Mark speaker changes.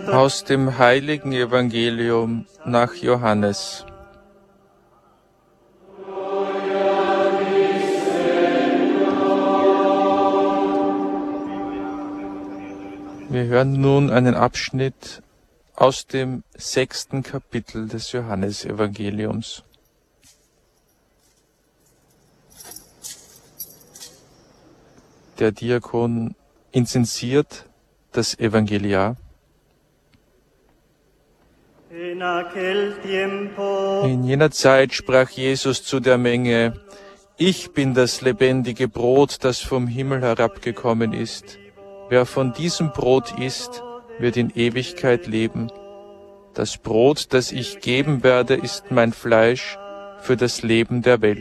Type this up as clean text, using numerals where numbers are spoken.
Speaker 1: Aus dem heiligen Evangelium nach Johannes. Wir hören nun einen Abschnitt aus dem 6. Kapitel des Johannesevangeliums. Der Diakon inzensiert das Evangeliar. In jener Zeit sprach Jesus zu der Menge: Ich bin das lebendige Brot, das vom Himmel herabgekommen ist. Wer von diesem Brot isst, wird in Ewigkeit leben. Das Brot, das ich geben werde, ist mein Fleisch für das Leben der Welt.